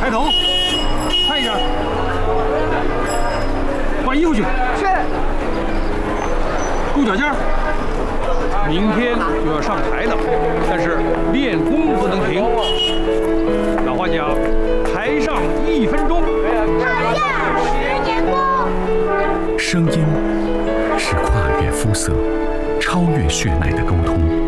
抬头，看一下，换衣服去。 是。 顾脚尖。明天就要上台了，但是练功不能停。老话讲，台上1分钟， 台下10年功。 声音是跨越肤色、超越血脉的沟通。